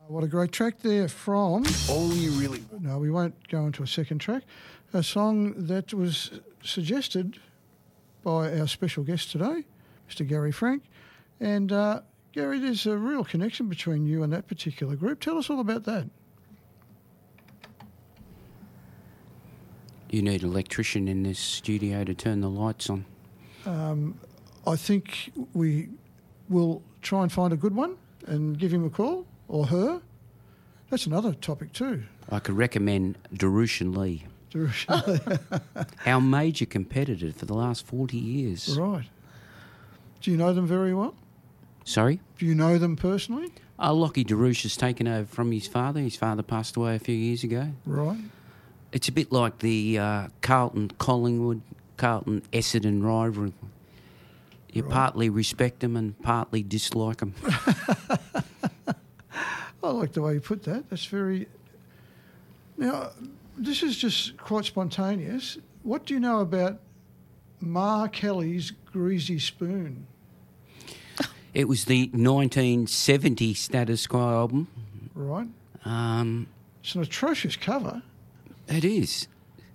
What a great track there from... All you really... No, we won't go into a second track. A song that was suggested by our special guest today, Mr. Gary Frank. And, Gary, there's a real connection between you and that particular group. Tell us all about that. You need an electrician in this studio to turn the lights on. I think we will try and find a good one and give him a call, or her. That's another topic too. I could recommend Darushan Lee, our major competitor for the last 40 years. Right. Do you know them very well? Sorry? Do you know them personally? Lockie Darush has taken over from his father. His father passed away a few years ago. Right. It's a bit like the Carlton-Collingwood, Carlton-Essendon rivalry. You partly respect them and partly dislike them. I like the way you put that. That's very... Now, this is just quite spontaneous. What do you know about Ma Kelly's Greasy Spoon? It was the 1970 Status Quo album. Right. It's an atrocious cover. It is.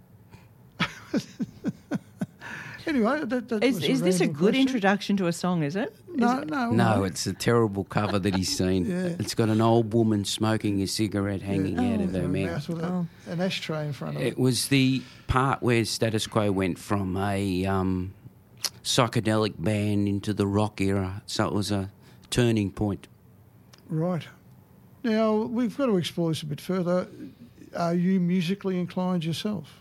Anyway, that is this a good introduction to a song, is it? No, it's a terrible cover that he's seen. Yeah. It's got an old woman smoking a cigarette hanging out of her mouth. With an ashtray in front of it. It was the part where Status Quo went from a psychedelic band into the rock era, so it was a turning point. Right. Now, we've got to explore this a bit further. Are you musically inclined yourself?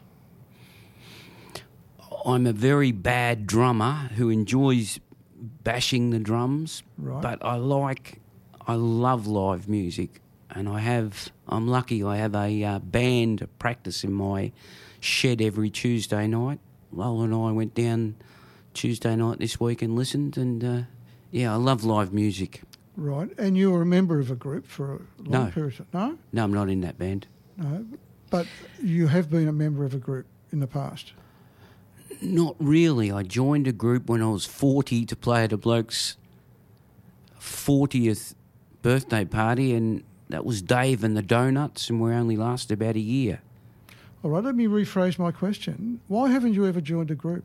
I'm a very bad drummer who enjoys bashing the drums, but I love live music, and I'm lucky I have a band practice in my shed every Tuesday night. Lola and I went down Tuesday night this week and listened, and I love live music. Right, and you were a member of a group for a long period of time? No, I'm not in that band. No, but you have been a member of a group in the past? Not really. I joined a group when I was 40 to play at a bloke's 40th birthday party, and that was Dave and the Donuts, and we only lasted about a year. All right, let me rephrase my question. Why haven't you ever joined a group?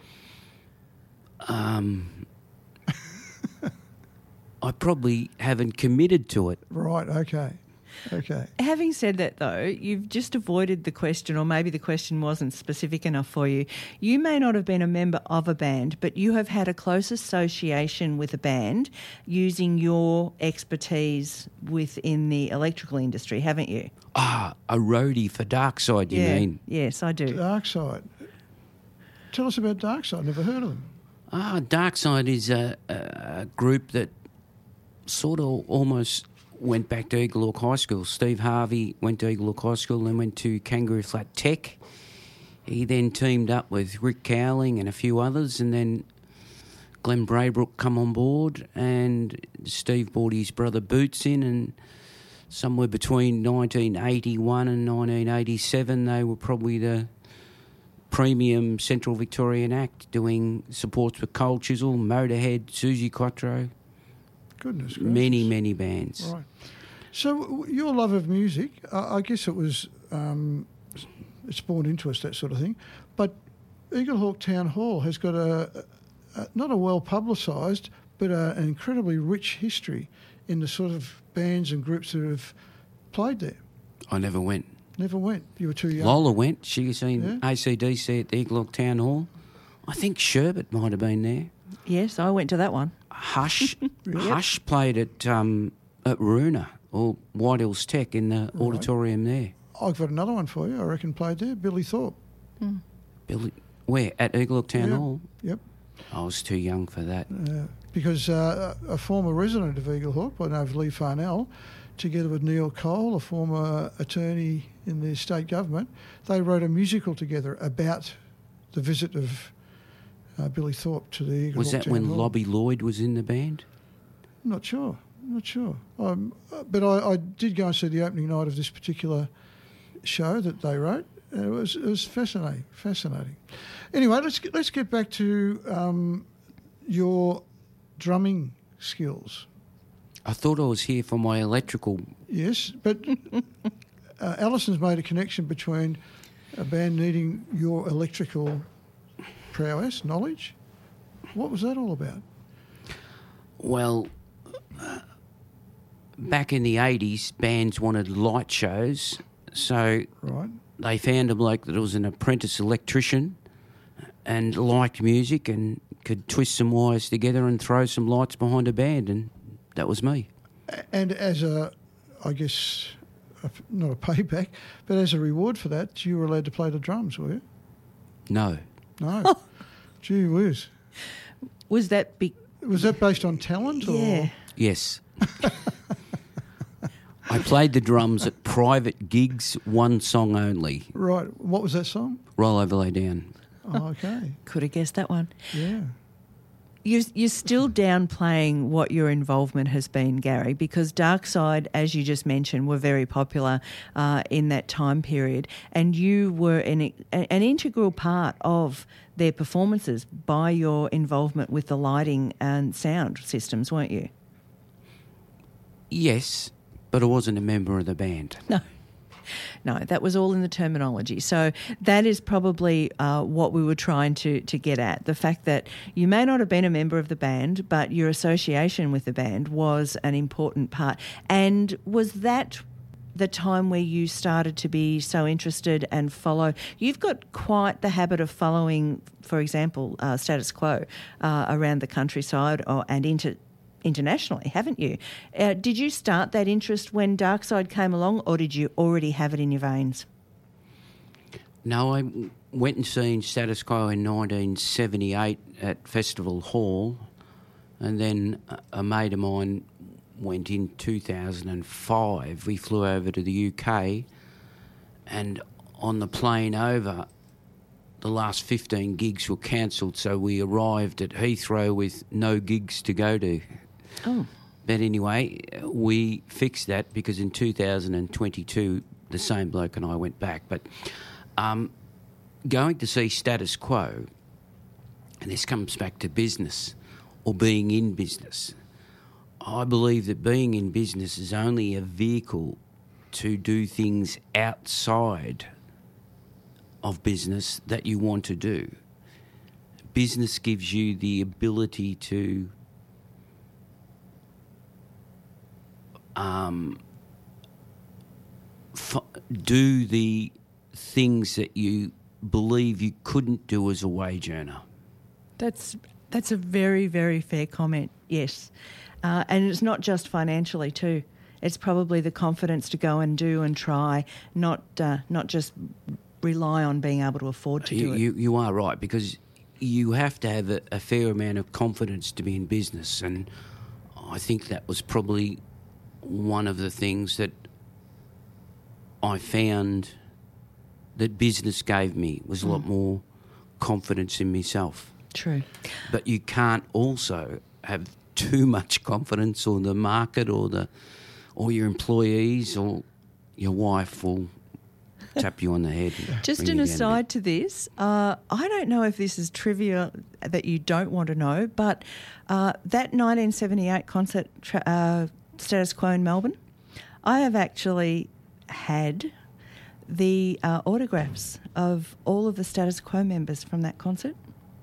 I probably haven't committed to it. Right, okay. Having said that, though, you've just avoided the question, or maybe the question wasn't specific enough for you. You may not have been a member of a band, but you have had a close association with a band using your expertise within the electrical industry, haven't you? A roadie for Darkside, you mean? Yes, I do. Darkside. Tell us about Darkside. Never heard of them. Darkside is a group that sort of almost went back to Eagle Hawk High School. Steve Harvey went to Eagle Hawk High School and went to Kangaroo Flat Tech. He then teamed up with Rick Cowling and a few others, and then Glenn Braybrook come on board, and Steve brought his brother Boots in, and somewhere between 1981 and 1987 they were probably the premium Central Victorian act, doing supports with Cold Chisel, Motorhead, Susie Quattro. Goodness gracious. Many bands. Right. So your love of music, I guess it was, it's born into us, that sort of thing, but Eagle Hawk Town Hall has got not a well-publicised, but an incredibly rich history in the sort of bands and groups that have played there. I never went. Never went. You were too young. Lola went. She seen AC/DC at the Eagle Hawk Town Hall. I think Sherbet might have been there. Yes, I went to that one. Hush played at Roona or White Hills Tech in the auditorium there. I've got another one for you. I reckon played there. Billy Thorpe. Billy, where? At Eagle Hawk Town Hall? Yep. I was too young for that. Because a former resident of Eagle Hawk, by the name of Lee Farnell, together with Neil Cole, a former attorney in the state government, they wrote a musical together about the visit of Billy Thorpe to the Eagle Hawk. Was that when Hall. Lobby Lloyd was in the band? Not sure. But I did go and see the opening night of this particular show that they wrote. It was fascinating. Anyway, let's get back to your drumming skills. I thought I was here for my electrical. Yes, but Alison's made a connection between a band needing your electrical prowess, knowledge. What was that all about? Well, back in the 80s, bands wanted light shows, so Right. they found a bloke that was an apprentice electrician and liked music and could twist some wires together and throw some lights behind a band, and that was me. And as a, I guess, not a payback, but as a reward for that, you were allowed to play the drums, were you? No. No. Gee whiz. Was that big? Was that based on talent? Yeah. Or? Yes. I played the drums at private gigs, one song only, Right. What was that song? Roll Over Lay Down. Oh, okay. Could have guessed that one. Yeah. You're still downplaying what your involvement has been, Gary, because Dark Side, as you just mentioned, were very popular in that time period, and you were an integral part of their performances by your involvement with the lighting and sound systems, weren't you? Yes, but I wasn't a member of the band. No, that was all in the terminology. So that is probably what we were trying to get at. The fact that you may not have been a member of the band, but your association with the band was an important part. And was that the time where you started to be so interested and follow? You've got quite the habit of following, for example, Status Quo around the countryside and internationally, haven't you? Did you start that interest when Dark Side came along, or did you already have it in your veins? No, I went and seen Status Quo in 1978 at Festival Hall, and then a mate of mine went in 2005. We flew over to the UK, and on the plane over, the last 15 gigs were cancelled, so we arrived at Heathrow with no gigs to go to. Oh. But anyway, we fixed that because in 2022, the same bloke and I went back. But going to see Status Quo, and this comes back to business or being in business, I believe that being in business is only a vehicle to do things outside of business that you want to do. Business gives you the ability to do the things that you believe you couldn't do as a wage earner. That's a very, very fair comment, yes. And it's not just financially too. It's probably the confidence to go and do and try, not just rely on being able to afford to do it. You are right, because you have to have a fair amount of confidence to be in business, and I think that was probably one of the things that I found that business gave me, was a lot more confidence in myself. True. But you can't also have too much confidence, or the market or your employees or your wife will tap you on the head. Just an aside to this, I don't know if this is trivia that you don't want to know, but that 1978 concert Status Quo in Melbourne, I have actually had the autographs of all of the Status Quo members from that concert.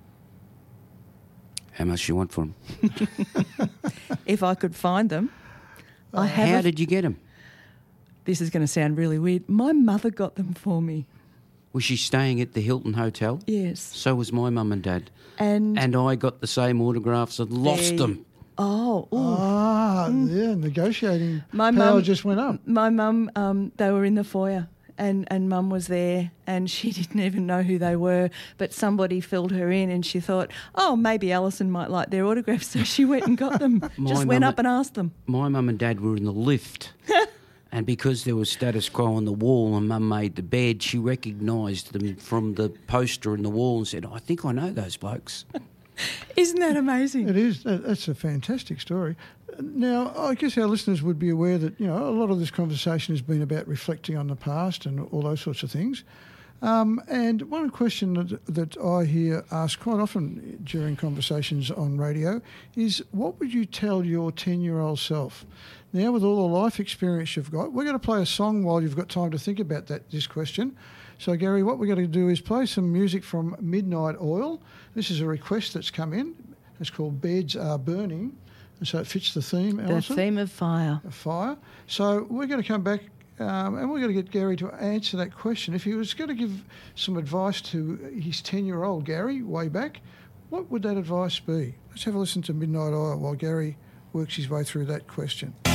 How much you want for them? If I could find them. I have. How did you get them? This is going to sound really weird. My mother got them for me. Was she staying at the Hilton Hotel? Yes. So was my mum and dad. And I got the same autographs and lost them. Oh. Ooh. Yeah, negotiating My power mum just went up. My mum, they were in the foyer, and Mum was there, and she didn't even know who they were, but somebody filled her in, and she thought, oh, maybe Alison might like their autographs, so she went and got them. Just went up and asked them. My mum and dad were in the lift, and because there was Status Quo on the wall and Mum made the bed, she recognised them from the poster in the wall and said, I think I know those blokes. Isn't that amazing? It is. That's a fantastic story. Now, I guess our listeners would be aware that, a lot of this conversation has been about reflecting on the past and all those sorts of things. And one question that I hear asked quite often during conversations on radio is, what would you tell your 10-year-old self? Now, with all the life experience you've got, we're going to play a song while you've got time to think about this question. So, Gary, what we're going to do is play some music from Midnight Oil. This is a request that's come in. It's called Beds Are Burning, and so it fits the theme, Alison. The theme of fire. Fire. So we're going to come back and we're going to get Gary to answer that question. If he was going to give some advice to his 10-year-old Gary way back, what would that advice be? Let's have a listen to Midnight Oil while Gary works his way through that question.